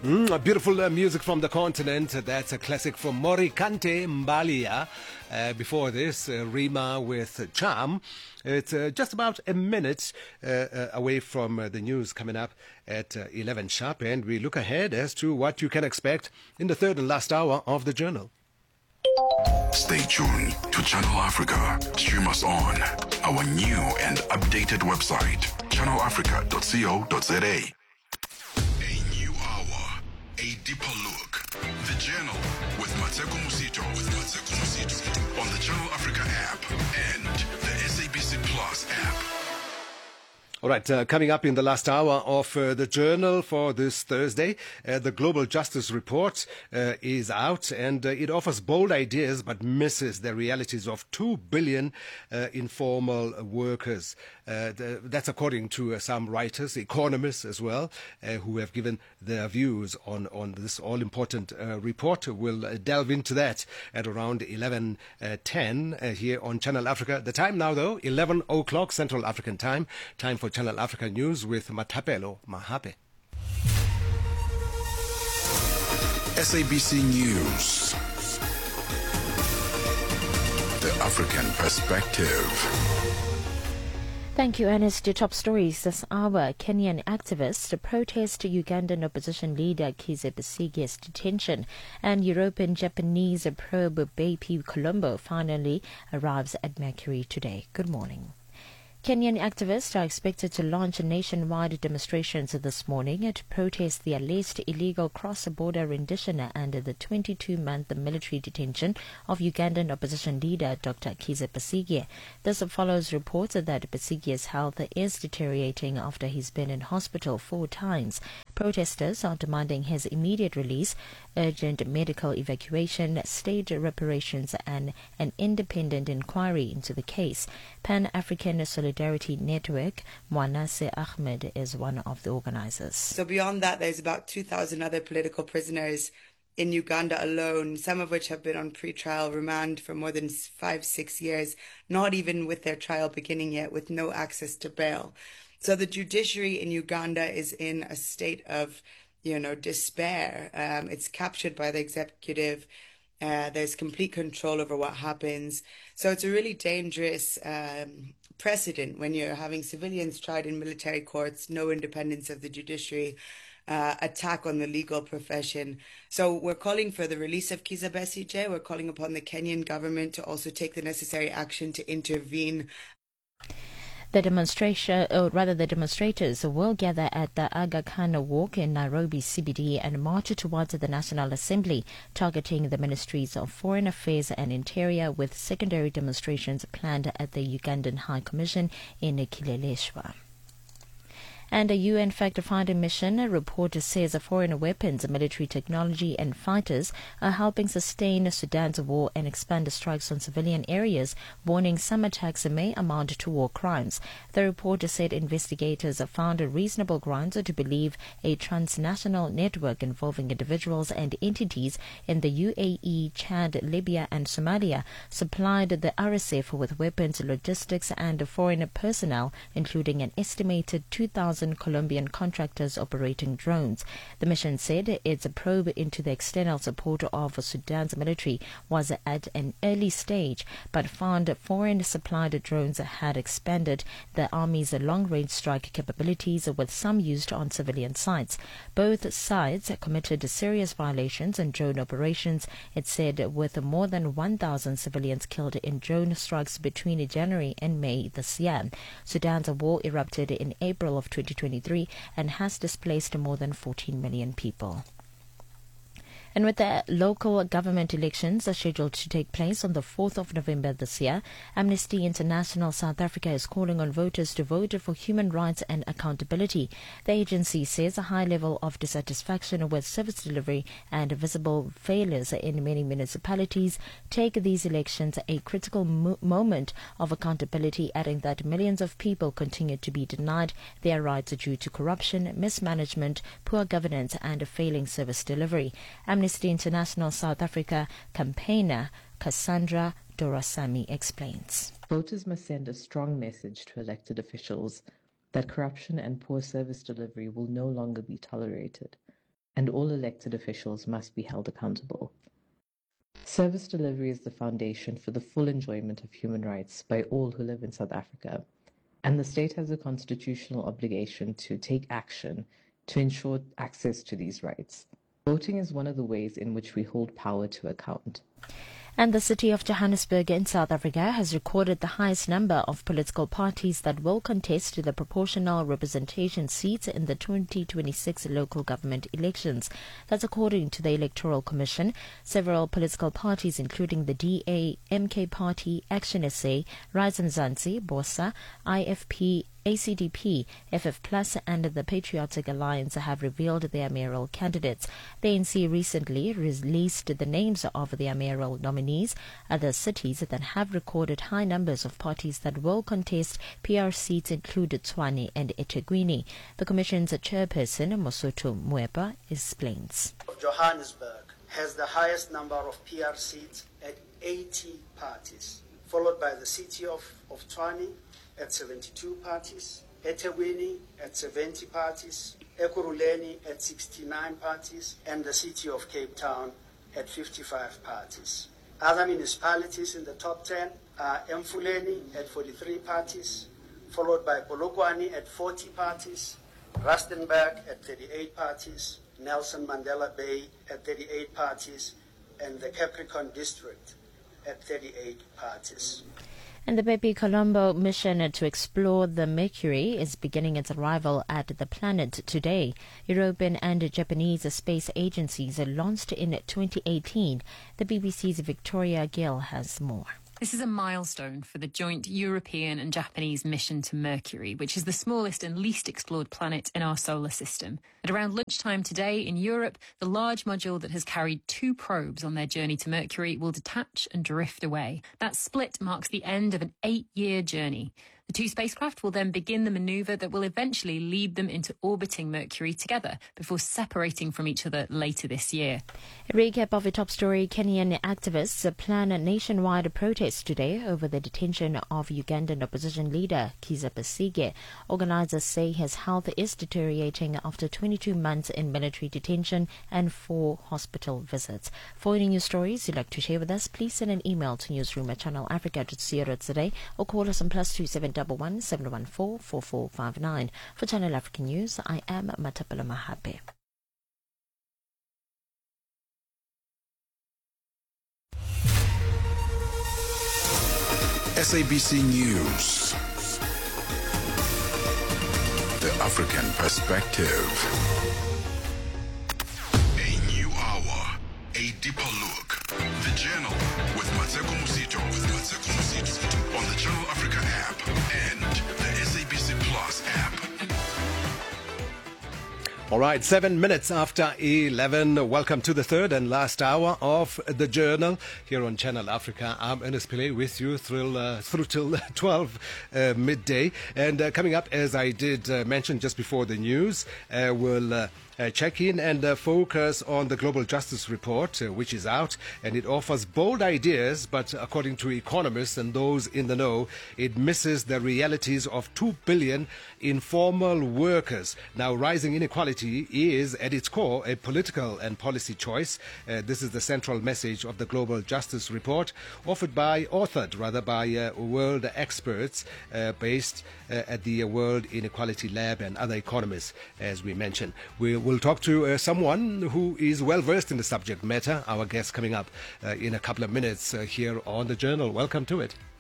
Beautiful music from the continent. That's a classic from Morikante Mbalia. Before this, Rima with Charm. It's just about a minute away from the news coming up at 11 sharp, and we look ahead as to what you can expect in the third and last hour of the journal. Stay tuned to Channel Africa. Stream us on our new and updated website, channelafrica.co.za. A new hour, a deeper look. The Journal with Mateko Musito. On the Channel Africa app and the SABC Plus app. All right, coming up in the last hour of the journal for this Thursday, the Global Justice Report is out, and it offers bold ideas but misses the realities of 2 billion informal workers. That's according to some writers, economists as well, who have given their views on this all-important report. We'll delve into that at around 11:10 here on Channel Africa. The time now, though, 11 o'clock Central African Time. Time for Channel Africa News with Matapelo Mahape. SABC News. The African Perspective. Thank you, Ernest. The top stories this hour. Kenyan activists protest Ugandan opposition leader Kizza Besigye's detention, and European Japanese probe BP Colombo finally arrives at Mercury today. Good morning. Kenyan activists are expected to launch nationwide demonstrations this morning to protest the alleged illegal cross-border rendition and the 22-month military detention of Ugandan opposition leader Dr. Kizza Besigye. This follows reports that Besigye's health is deteriorating after he's been in hospital 4 times. Protesters are demanding his immediate release, urgent medical evacuation, state reparations, and an independent inquiry into the case. Pan-African Solidarity Network, Mwanase Ahmed, is one of the organizers. So beyond that, there's about 2,000 other political prisoners in Uganda alone, some of which have been on pre-trial remand for more than 5-6 years, not even with their trial beginning yet, with no access to bail. So the judiciary in Uganda is in a state of, despair. It's captured by the executive. There's complete control over what happens. So it's a really dangerous precedent when you're having civilians tried in military courts, no independence of the judiciary, attack on the legal profession. So we're calling for the release of Kizza Besigye. We're calling upon the Kenyan government to also take the necessary action to intervene. The demonstrators will gather at the Aga Khan Walk in Nairobi CBD and march towards the National Assembly, targeting the Ministries of Foreign Affairs and Interior, with secondary demonstrations planned at the Ugandan High Commission in Kileleshwa. And a UN fact-finding mission report says foreign weapons, military technology and fighters are helping sustain Sudan's war and expand strikes on civilian areas, warning some attacks may amount to war crimes. The report said investigators found reasonable grounds to believe a transnational network involving individuals and entities in the UAE, Chad, Libya and Somalia supplied the RSF with weapons, logistics and foreign personnel, including an estimated 2,000 Colombian contractors operating drones. The mission said its probe into the external support of Sudan's military was at an early stage, but found foreign supplied drones had expanded the army's long-range strike capabilities, with some used on civilian sites. Both sides committed serious violations in drone operations, it said, with more than 1,000 civilians killed in drone strikes between January and May this year. Sudan's war erupted in April of 2023 and has displaced more than 14 million people. And with the local government elections scheduled to take place on the 4th of November this year, Amnesty International South Africa is calling on voters to vote for human rights and accountability. The agency says a high level of dissatisfaction with service delivery and visible failures in many municipalities take these elections a critical moment of accountability, adding that millions of people continue to be denied their rights due to corruption, mismanagement, poor governance and failing service delivery. Amnesty International South Africa campaigner Cassandra Dorasamy explains. Voters must send a strong message to elected officials that corruption and poor service delivery will no longer be tolerated. and all elected officials must be held accountable. Service delivery is the foundation for the full enjoyment of human rights by all who live in South Africa, and the state has a constitutional obligation to take action to ensure access to these rights. Voting is one of the ways in which we hold power to account. And the city of Johannesburg in South Africa has recorded the highest number of political parties that will contest the proportional representation seats in the 2026 local government elections. That's according to the Electoral Commission. Several political parties, including the DA, MK Party, Action SA, Rise Mzansi, BOSA, IFP, ACDP, FF Plus and the Patriotic Alliance have revealed their mayoral candidates. The ANC recently released the names of their mayoral nominees. Other cities that have recorded high numbers of parties that will contest PR seats include Tshwane and eThekwini. The Commission's chairperson, Mosotho Moepa, explains. Johannesburg has the highest number of PR seats at 80 parties, followed by the city of Tshwane at 72 parties, eThekwini at 70 parties, Ekurhuleni at 69 parties, and the city of Cape Town at 55 parties. Other municipalities in the top 10 are Emfuleni at 43 parties, followed by Polokwane at 40 parties, Rustenburg at 38 parties, Nelson Mandela Bay at 38 parties, and the Capricorn District at 38 parties. And the Bepi Colombo mission to explore the Mercury is beginning its arrival at the planet today. European and Japanese space agencies launched in 2018. The BBC's Victoria Gill has more. This is a milestone for the joint European and Japanese mission to Mercury, which is the smallest and least explored planet in our solar system. At around lunchtime today in Europe, the large module that has carried 2 probes on their journey to Mercury will detach and drift away. That split marks the end of an 8-year journey. The 2 spacecraft will then begin the maneuver that will eventually lead them into orbiting Mercury together before separating from each other later this year. A recap of a top story. Kenyan activists plan a nationwide protest today over the detention of Ugandan opposition leader Kizza Besigye. Organizers say his health is deteriorating after 22 months in military detention and 4 hospital visits. For any news stories you'd like to share with us, please send an email to newsroom@channelafrica.co.za or call us on +271 714 4459. For Channel Africa News, I am Matapala Mahape. SABC News. The African Perspective. A new hour, a deeper look. The Journal with Mateko Musito. On the Channel Africa app and the SABC Plus app. All right, 7 minutes after 11. Welcome to the third and last hour of The Journal here on Channel Africa. I'm Ernest Pillay with you through till 12 midday. And coming up, as I did mention just before the news, we'll check in and focus on the Global Justice Report, which is out, and it offers bold ideas, but according to economists and those in the know, it misses the realities of 2 billion informal workers. Now, rising inequality is, at its core, a political and policy choice. This is the central message of the Global Justice Report, authored by world experts based at the World Inequality Lab and other economists, as we mentioned. We'll talk to someone who is well versed in the subject matter. Our guest coming up in a couple of minutes here on The Journal. Welcome to it.